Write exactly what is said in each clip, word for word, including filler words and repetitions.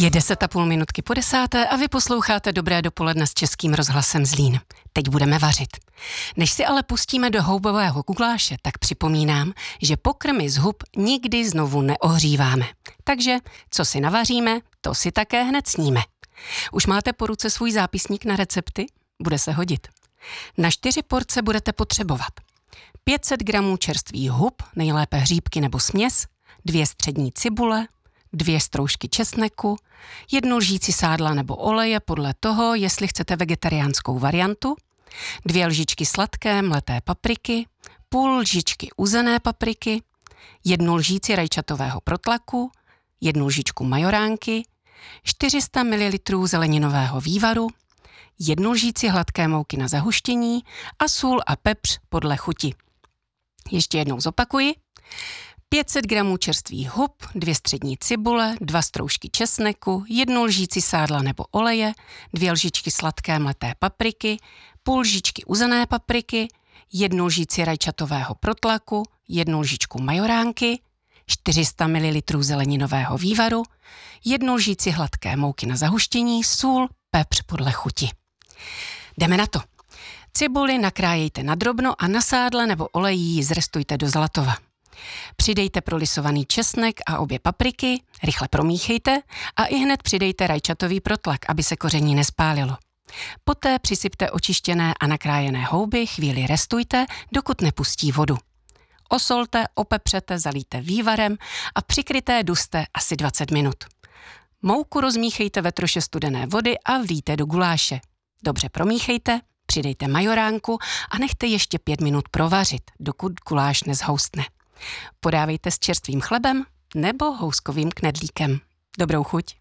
Je deset a půl minutky po desáté a vy posloucháte Dobré dopoledne s Českým rozhlasem Zlín. Teď budeme vařit. Než si ale pustíme do houbového guláše, tak připomínám, že pokrmy z hub nikdy znovu neohříváme. Takže co si navaříme, to si také hned sníme. Už máte po ruce svůj zápisník na recepty? Bude se hodit. Na čtyři porce budete potřebovat pět set gramů čerstvých hub, nejlépe hříbky nebo směs, dvě střední cibule, dvě stroužky česneku, jednu lžíci sádla nebo oleje podle toho, jestli chcete vegetariánskou variantu, dvě lžičky sladké mleté papriky, půl lžičky uzené papriky, jednu lžíci rajčatového protlaku, jednu lžičku majoránky, čtyři sta mililitrů zeleninového vývaru, jednu lžíci hladké mouky na zahuštění a sůl a pepř podle chuti. Ještě jednou zopakuji. pět set gramů čerstvých hub, dvě střední cibule, dva stroužky česneku, jednu lžíci sádla nebo oleje, dvě lžičky sladké mleté papriky, půl lžičky uzené papriky, jednu lžíci rajčatového protlaku, jednu lžičku majoránky, čtyři sta mililitrů zeleninového vývaru, jednu lžíci hladké mouky na zahuštění, sůl, pepř podle chuti. Jdeme na to. Cibuli nakrájejte na drobno a na sádle nebo oleji ji zrestujte do zlatova. Přidejte prolisovaný česnek a obě papriky, rychle promíchejte a i hned přidejte rajčatový protlak, aby se koření nespálilo. Poté přisypte očištěné a nakrájené houby, chvíli restujte, dokud nepustí vodu. Osolte, opepřete, zalijte vývarem a přikryté duste asi dvacet minut. Mouku rozmíchejte ve troše studené vody a vlijte do guláše. Dobře promíchejte, přidejte majoránku a nechte ještě pět minut provařit, dokud guláš nezhoustne. Podávejte s čerstvým chlebem nebo houskovým knedlíkem. Dobrou chuť.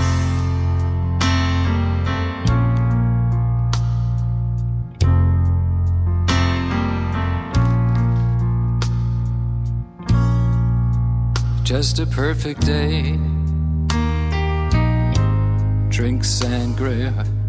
Just a perfect day. Drink sangria